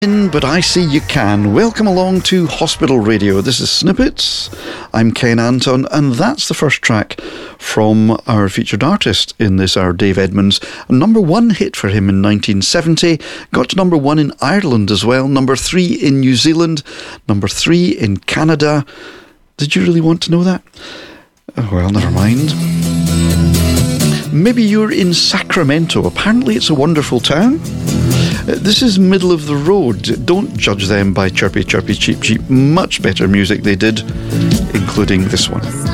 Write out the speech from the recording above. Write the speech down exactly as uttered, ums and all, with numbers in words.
But I see you can. Welcome along to Hospital Radio. This is Snippets. I'm Ken Anton, and that's the first track from our featured artist in this hour, Dave Edmunds. A number one hit for him in nineteen seventy. Got to number one in Ireland as well. Number three in New Zealand. Number three in Canada. Did you really want to know that? Oh, well, never mind. Maybe you're in Sacramento. Apparently it's a wonderful town. Uh, this is Middle of the Road. Don't judge them by chirpy, chirpy, cheap, cheap. Much better music they did, including this one.